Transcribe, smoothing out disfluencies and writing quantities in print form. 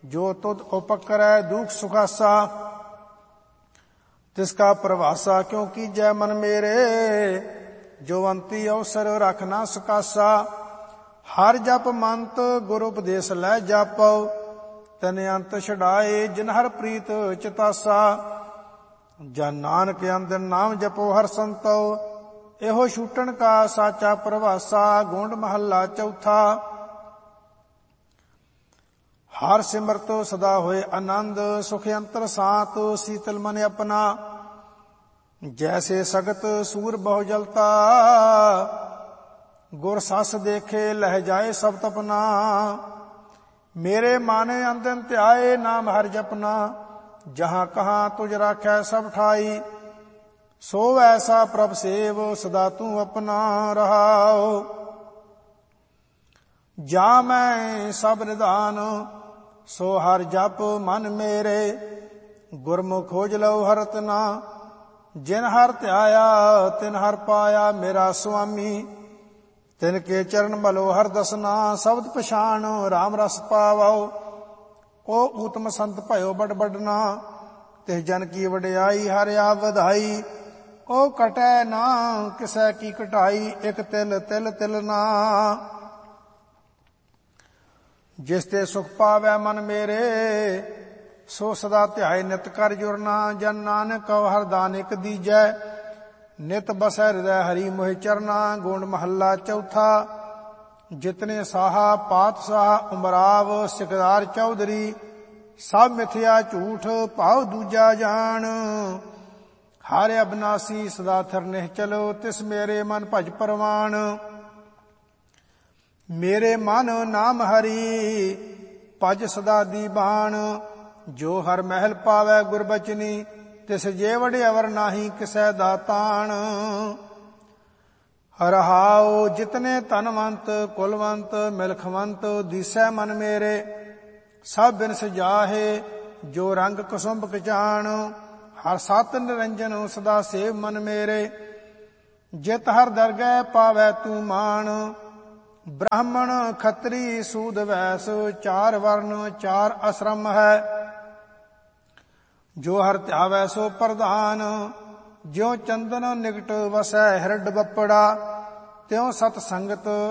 जो तुद उपकरै दुख सुखासा। तिसका प्रभासा क्यों कीजै मन मेरे, जो अंती अवसर रख ना सकासा। हर जप मंत गुरु उपदेश लै जापो, तने अंत छड़ाए जिन हर प्रीत चितासा। जन नानक अंदर नाम जपो हर संतो, एहो छूटन का साचा प्रभासा। गोंड महला चौथा। हर सिमरत सदा होए आनंद, सुख अंतर सात शीतल मन अपना। जैसे सगत सूर बहु जलता, गुर सस देखे लह जाए सब तपना। मेरे माने अंदन त्याए नाम हर जपना, जहां कहाँ तुझ राखै सब ठाई। सो ऐसा प्रभ सेव सदा तू अपना रहाओ। जा मैं सब निधान सो हर जप मन मेरे, गुरमुख खोज लो हरत ना। जिन हर ध्याया तिन हर पाया मेरा स्वामी। तिनके चरण मलो हर दसना, शब्द पछाण राम रस पावो। ओ उत्तम संत भयो बड़ बड़ना, तिस जन की वडियाई हर आप वधाई। ओ कटै ना किसै की कटाई, एक तिल तिल तिलना। जिस ते सुख पावै मन मेरे, सो सदा ध्याय नित कर जुरना। जन नानक कहो हर दान इक दीजै, नित बसै हृदय हरि मोहि चरना। गोंड महला चौथा। जितने साहा पात साहा उमराव, सिकदार चौधरी। सब मिथ्या झूठ भाव दूजा जान। हर अविनाशी सदा थर निश्चल, तिस मेरे मन भज परवान। मेरे मन नाम हरि भज सदा दीवान। जो हर महल पावै गुरबचनी, तिस जे वडे अवर नाही किसै दातान। रहाओ जितने धनवंत कुलवंत मिलखवंत, दिसै मन मेरे सब बिनस जाहे। जो रंग कुसुम कचान, हर सत निरंजन सदा सेव मन मेरे। जित हर दरगह पावै तू मान, ब्राह्मण खत्री सूद वैस। चार वर्ण चार आश्रम है, जो हर ध्यावै सो प्रधान। ज्यों चंदन निकट वसै हिरड बपड़ा, त्यों सत संगत